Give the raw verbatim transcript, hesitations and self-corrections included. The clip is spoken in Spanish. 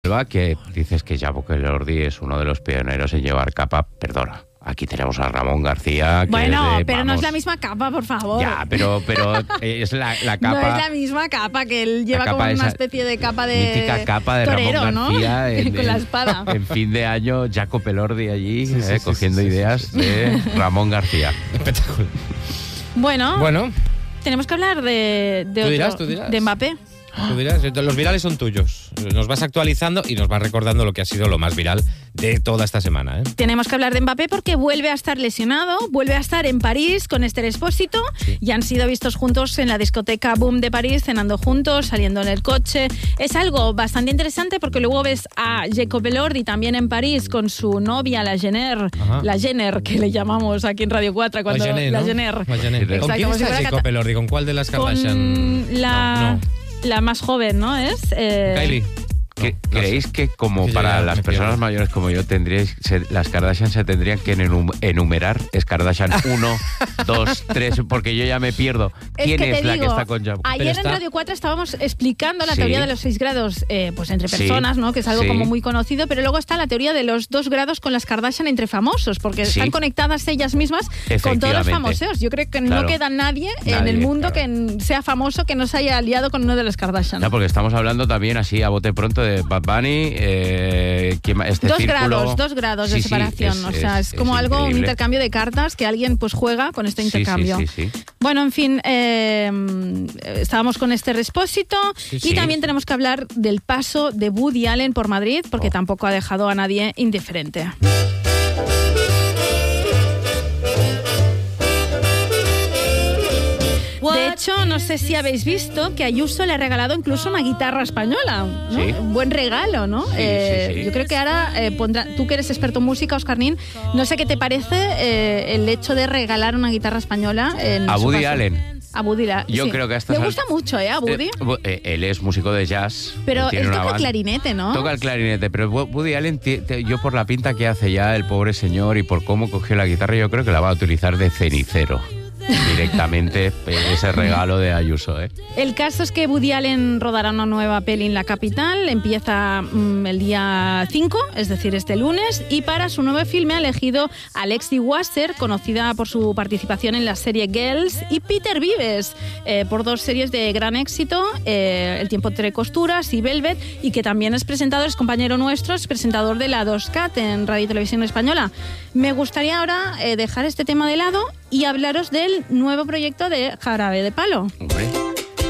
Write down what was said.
Que dices que Jacopo Elordi es uno de los pioneros en llevar capa, perdona. Aquí tenemos a Ramón García. Que bueno, de, pero vamos, no es la misma capa, por favor. Ya, pero, pero es la, la capa. No es la misma capa, que él lleva como una especie de capa de mítica capa de torero, Ramón García, ¿no? En, con la espada. En fin de año, Jacopo Elordi allí, sí, sí, eh, sí, cogiendo sí, sí, ideas sí, sí. de Ramón García. Espectacular. Bueno, Bueno, tenemos que hablar de, de, ¿Tú dirás, otro, tú dirás? de Mbappé. tú dirás, los virales son tuyos. Nos vas actualizando y nos vas recordando lo que ha sido lo más viral de toda esta semana, ¿eh? Tenemos que hablar de Mbappé porque vuelve a estar lesionado, vuelve a estar en París con Esther Expósito Sí. y han sido vistos juntos en la discoteca Boom de París, cenando juntos, saliendo en el coche. Es algo bastante interesante porque luego ves a Jacopo Elordi también en París con su novia, la Jenner, Ajá. la Jenner, que le llamamos aquí en Radio cuatro cuando La Jenner, la ¿no? Jenner. La Jenner. Exacto, ¿Con quién como si está fuera Jacopo Cata- Elordi? ¿Con cuál de las Kardashian? Con la, No, no. la más joven, ¿no? Es eh, Kylie. ¿Qué- No, no ¿Creéis sé. que como Que yo para ya las me personas pierdo. mayores como yo tendríais, se- las Kardashian se tendrían que enum- enumerar? Es Kardashian uno, dos, tres, porque yo ya me pierdo. Es ¿Quién que es te la digo, que está con Jacopo? Ayer Pero en está- Radio cuatro estábamos explicando la Sí. teoría de los seis grados eh, pues entre Sí. personas, ¿no? Que es algo Sí. como muy conocido, pero luego está la teoría de los dos grados con las Kardashian entre famosos, porque Sí. están conectadas ellas mismas con todos los Efectivamente. famosos. Yo creo que Claro. no queda nadie, en Nadie, el mundo claro. que n- sea famoso que no se haya aliado con uno de los Kardashian. Ya, porque estamos hablando también así a bote pronto de Bad Bunny, eh, ¿quién más? este Dos círculo. grados, dos grados de Sí, sí, separación. es- o sea, es, es- como es algo, un increíble. intercambio de cartas que alguien pues juega con este Sí, sí, intercambio. sí, sí. Bueno, en fin, eh, estábamos con este Expósito y sí. también tenemos que hablar del paso de Woody Allen por Madrid, porque Oh. tampoco ha dejado a nadie indiferente. De hecho, no sé si habéis visto que Ayuso le ha regalado incluso una guitarra española, ¿no? Sí. Un buen regalo, ¿no? Sí, Eh, sí, sí. Yo creo que ahora eh, pondrá, tú que eres experto en música, Oscarnín, no sé qué te parece eh, el hecho de regalar una guitarra española en A su Woody paso. Allen. A Woody Allen. Yo sí. creo que a estas Le al- gusta mucho, ¿eh? A Woody. Eh, bu- eh, él es músico de jazz. pero tiene él una toca el banda. clarinete, ¿no? Toca el clarinete, pero Wo- Woody Allen, ti- te- yo por la pinta que hace ya el pobre señor y por cómo cogió la guitarra, yo creo que la va a utilizar de cenicero. Directamente ese regalo de Ayuso, ¿eh? El caso es que Woody Allen rodará una nueva peli en la capital, empieza mm, el día cinco, es decir, este lunes, y para su nuevo filme ha elegido a Lexi Wasser, conocida por su participación en la serie Girls, y Peter Vives, eh, por dos series de gran éxito, eh, El tiempo entre costuras y Velvet, y que también es presentador, es compañero nuestro, es presentador de la dos Cat en Radio y Televisión Española. Me gustaría ahora eh, dejar este tema de lado y hablaros del nuevo proyecto de Jarabe de Palo. Hombre.